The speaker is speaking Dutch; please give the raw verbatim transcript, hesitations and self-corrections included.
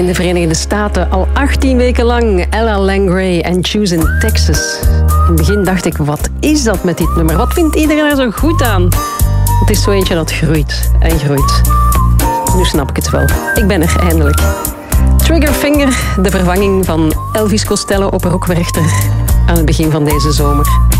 In de Verenigde Staten al achttien weken lang Ella Langray en Choose in Texas. In het begin dacht ik, wat is dat met dit nummer? Wat vindt iedereen er zo goed aan? Het is zo eentje dat groeit en groeit. Nu snap ik het wel. Ik ben er eindelijk. Triggerfinger, de vervanging van Elvis Costello op Rockwerchter aan het begin van deze zomer.